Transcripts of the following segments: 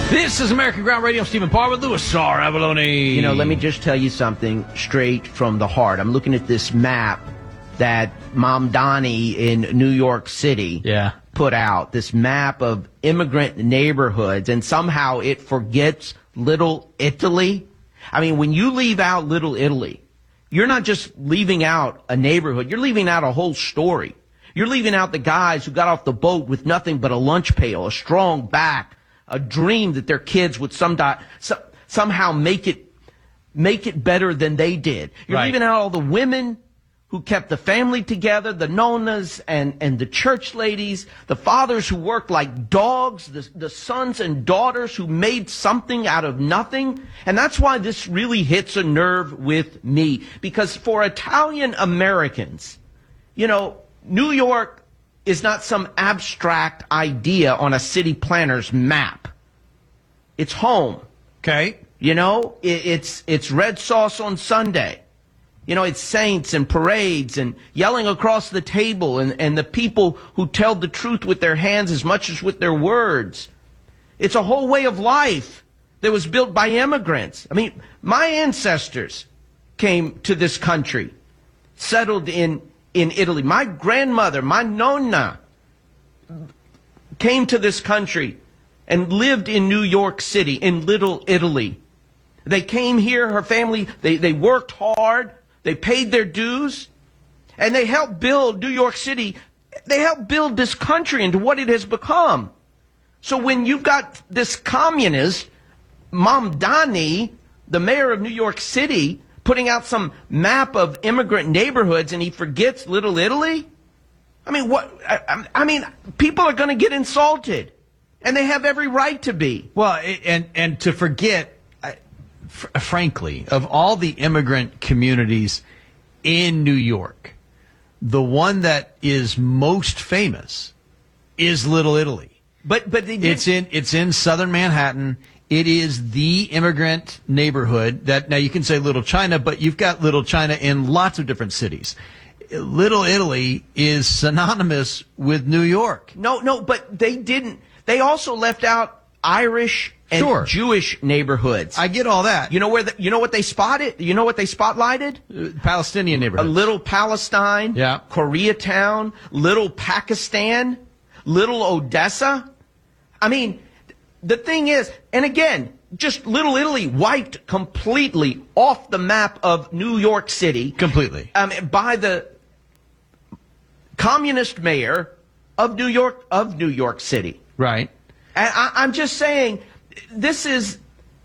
This is American Ground Radio. Stephen Parr with Louis R. Avalone. You know, let me just tell you something straight from the heart. I'm looking at this map that Mom Donnie in New York City put out, this map of immigrant neighborhoods, and somehow it forgets Little Italy. I mean, when you leave out Little Italy, you're not just leaving out a neighborhood, you're leaving out a whole story. You're leaving out the guys who got off the boat with nothing but a lunch pail, a strong back, a dream that their kids would somehow make it better than they did. You're leaving out all the women who kept the family together, the nonas and the church ladies, the fathers who worked like dogs, the sons and daughters who made something out of nothing. And that's why this really hits a nerve with me. Because for Italian Americans, you know, New York is not some abstract idea on a city planner's map. It's home. Okay. You know, it's red sauce on Sunday. You know, it's saints and parades and yelling across the table and the people who tell the truth with their hands as much as with their words. It's a whole way of life that was built by immigrants. I mean, my ancestors came to this country, settled in Italy. My grandmother, my nonna, came to this country and lived in New York City, in Little Italy. They came here, her family, they worked hard. They paid their dues, and they helped build New York City. They helped build this country into what it has become. So when you've got this communist, Mamdani, the mayor of New York City, putting out some map of immigrant neighborhoods, and he forgets Little Italy, I mean, I mean, people are going to get insulted, and they have every right to be. Well, and to forget, frankly, of all the immigrant communities in New York, the one that is most famous is Little Italy. But it's in southern Manhattan. It is the immigrant neighborhood that, now you can say Little China, but you've got Little China in lots of different cities. Little Italy is synonymous with New York. No, but they didn't. They also left out Irish and Jewish neighborhoods. I get all that. You know what they spotted? You know what they spotlighted? Palestinian neighborhoods. A Little Palestine, Koreatown, Little Pakistan, Little Odessa. I mean, the thing is, and again, just Little Italy wiped completely off the map of New York City. Completely. By the communist mayor of New York City. Right. And I'm just saying, this is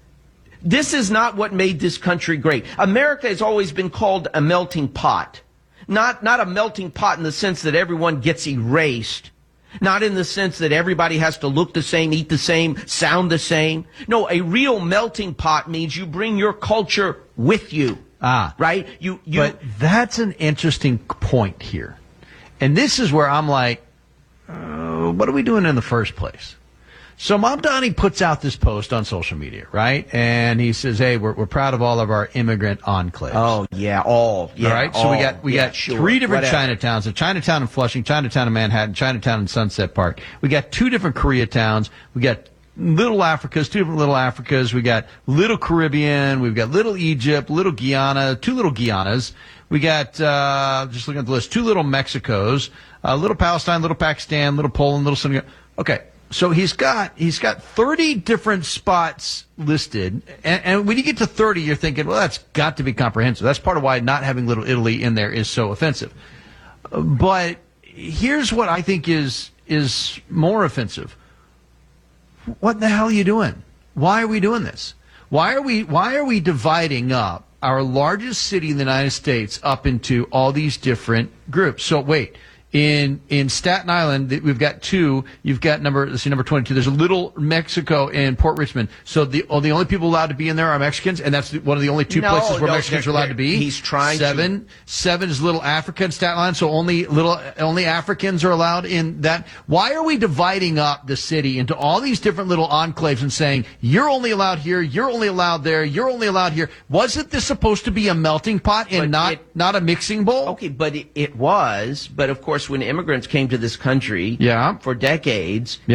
not what made this country great. America has always been called a melting pot. Not a melting pot in the sense that everyone gets erased. Not in the sense that everybody has to look the same, eat the same, sound the same. No, a real melting pot means you bring your culture with you. Right? But that's an interesting point here. And this is where I'm like, what are we doing in the first place? So Mamdani puts out this post on social media, right? And he says, hey, we're proud of all of our immigrant enclaves. Oh, yeah, all. Yeah, all right, so we got three different Chinatowns, a Chinatown in Flushing, Chinatown in Manhattan, Chinatown in Sunset Park. We got two different Koreatowns. We got Little Africas, two different Little Africas. We got Little Caribbean. We've got Little Egypt, Little Guyana, two Little Guyanas. We got, just looking at the list, two Little Mexicos, Little Palestine, Little Pakistan, Little Poland, Little Senegal. Okay. So he's got 30 different spots listed, and when you get to 30, you're thinking, well, that's got to be comprehensive. That's part of why not having Little Italy in there is so offensive. But here's what I think is more offensive. What the hell are you doing? Why are we doing this? Why are we dividing up our largest city in the United States up into all these different groups? So wait. In Staten Island, we've got two. You've got number 22. There's a Little Mexico in Port Richmond. So the only people allowed to be in there are Mexicans, and that's one of the only two places where Mexicans are allowed to be. He's trying Seven is Little Africa in Staten Island, so only Africans are allowed in that. Why are we dividing up the city into all these different little enclaves and saying you're only allowed here, you're only allowed there, you're only allowed here? Wasn't this supposed to be a melting pot and not a mixing bowl? Okay, but it was. But of course, when immigrants came to this country for decades,